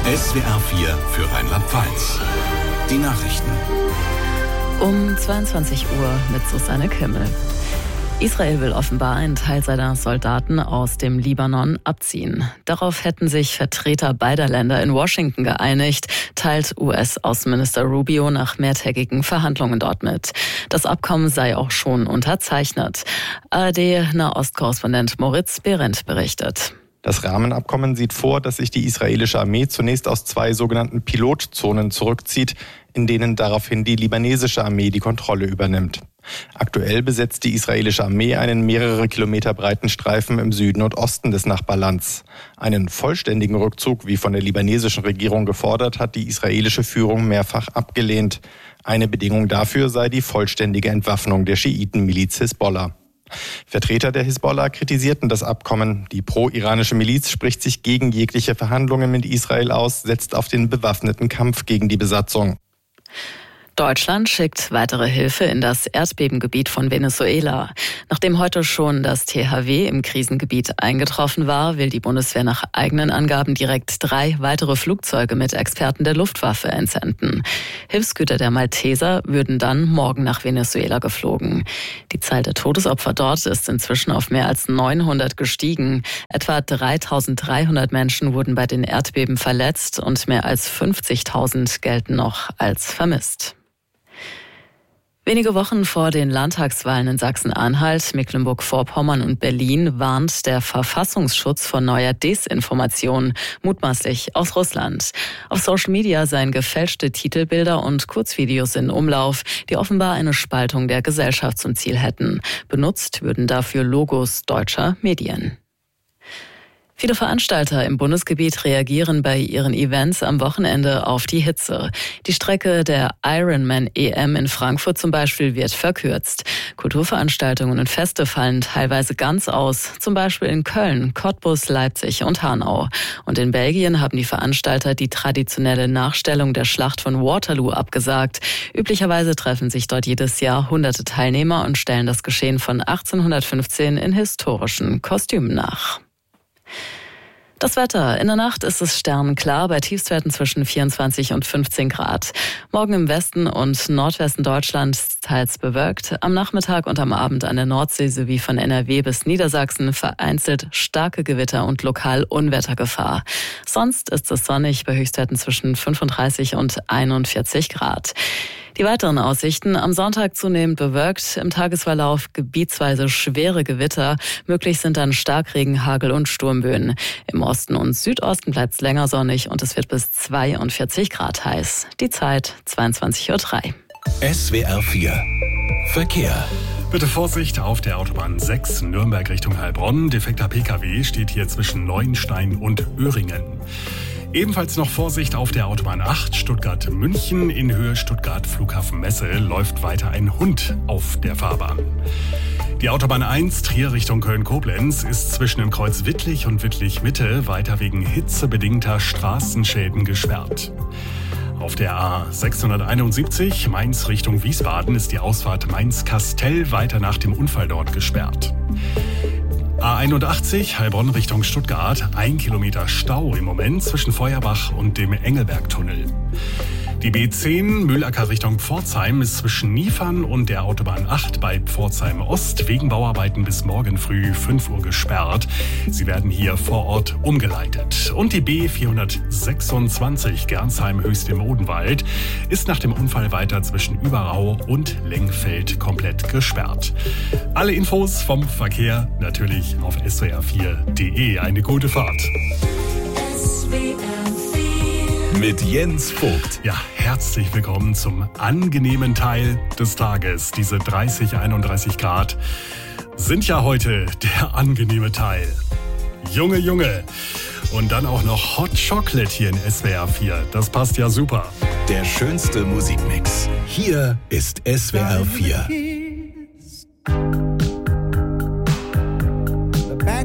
SWR 4 für Rheinland-Pfalz. Die Nachrichten. Um 22 Uhr mit Susanne Kimmel. Israel will offenbar einen Teil seiner Soldaten aus dem Libanon abziehen. Darauf hätten sich Vertreter beider Länder in Washington geeinigt, teilt US-Außenminister Rubio nach mehrtägigen Verhandlungen dort mit. Das Abkommen sei auch schon unterzeichnet. ARD-Nahostkorrespondent Moritz Behrendt berichtet. Das Rahmenabkommen sieht vor, dass sich die israelische Armee zunächst aus 2 sogenannten Pilotzonen zurückzieht, in denen daraufhin die libanesische Armee die Kontrolle übernimmt. Aktuell besetzt die israelische Armee einen mehrere Kilometer breiten Streifen im Süden und Osten des Nachbarlands. Einen vollständigen Rückzug, wie von der libanesischen Regierung gefordert, hat die israelische Führung mehrfach abgelehnt. Eine Bedingung dafür sei die vollständige Entwaffnung der Schiitenmiliz Hisbollah. Vertreter der Hisbollah kritisierten das Abkommen. Die pro-iranische Miliz spricht sich gegen jegliche Verhandlungen mit Israel aus, setzt auf den bewaffneten Kampf gegen die Besatzung. Deutschland schickt weitere Hilfe in das Erdbebengebiet von Venezuela. Nachdem heute schon das THW im Krisengebiet eingetroffen war, will die Bundeswehr nach eigenen Angaben direkt 3 weitere Flugzeuge mit Experten der Luftwaffe entsenden. Hilfsgüter der Malteser würden dann morgen nach Venezuela geflogen. Die Zahl der Todesopfer dort ist inzwischen auf mehr als 900 gestiegen. Etwa 3.300 Menschen wurden bei den Erdbeben verletzt und mehr als 50.000 gelten noch als vermisst. Wenige Wochen vor den Landtagswahlen in Sachsen-Anhalt, Mecklenburg-Vorpommern und Berlin warnt der Verfassungsschutz vor neuer Desinformation, mutmaßlich aus Russland. Auf Social Media seien gefälschte Titelbilder und Kurzvideos in Umlauf, die offenbar eine Spaltung der Gesellschaft zum Ziel hätten. Benutzt würden dafür Logos deutscher Medien. Viele Veranstalter im Bundesgebiet reagieren bei ihren Events am Wochenende auf die Hitze. Die Strecke der Ironman EM in Frankfurt zum Beispiel wird verkürzt. Kulturveranstaltungen und Feste fallen teilweise ganz aus, zum Beispiel in Köln, Cottbus, Leipzig und Hanau. Und in Belgien haben die Veranstalter die traditionelle Nachstellung der Schlacht von Waterloo abgesagt. Üblicherweise treffen sich dort jedes Jahr hunderte Teilnehmer und stellen das Geschehen von 1815 in historischen Kostümen nach. Das Wetter. In der Nacht ist es sternenklar bei Tiefstwerten zwischen 24 und 15 Grad. Morgen im Westen und Nordwesten Deutschlands teils bewölkt. Am Nachmittag und am Abend an der Nordsee sowie von NRW bis Niedersachsen vereinzelt starke Gewitter und lokal Unwettergefahr. Sonst ist es sonnig bei Höchstwerten zwischen 35 und 41 Grad. Die weiteren Aussichten: am Sonntag zunehmend bewölkt, im Tagesverlauf gebietsweise schwere Gewitter. Möglich sind dann Starkregen, Hagel und Sturmböen. Im Osten und Südosten bleibt es länger sonnig und es wird bis 42 Grad heiß. Die Zeit 22:03 Uhr. SWR 4 Verkehr. Bitte Vorsicht auf der Autobahn 6 Nürnberg Richtung Heilbronn. Defekter Pkw steht hier zwischen Neuenstein und Öhringen. Ebenfalls noch Vorsicht auf der Autobahn 8 Stuttgart-München in Höhe Stuttgart-Flughafen-Messe läuft weiter ein Hund auf der Fahrbahn. Die Autobahn 1 Trier Richtung Köln-Koblenz ist zwischen dem Kreuz Wittlich und Wittlich-Mitte weiter wegen hitzebedingter Straßenschäden gesperrt. Auf der A671 Mainz Richtung Wiesbaden ist die Ausfahrt Mainz-Kastell weiter nach dem Unfall dort gesperrt. A81 Heilbronn Richtung Stuttgart, 1 Kilometer Stau im Moment zwischen Feuerbach und dem Engelbergtunnel. Die B10 Mühlacker Richtung Pforzheim ist zwischen Niefern und der Autobahn 8 bei Pforzheim Ost wegen Bauarbeiten bis morgen früh 5 Uhr gesperrt. Sie werden hier vor Ort umgeleitet. Und die B426 Gernsheim Höchst im Odenwald ist nach dem Unfall weiter zwischen Überau und Lengfeld komplett gesperrt. Alle Infos vom Verkehr natürlich auf swr4.de. Eine gute Fahrt. Mit Jens Vogt. Ja, herzlich willkommen zum angenehmen Teil des Tages. Diese 31 Grad sind ja heute der angenehme Teil. Junge. Und dann auch noch Hot Chocolate hier in SWR 4. Das passt ja super. Der schönste Musikmix. Hier ist SWR 4.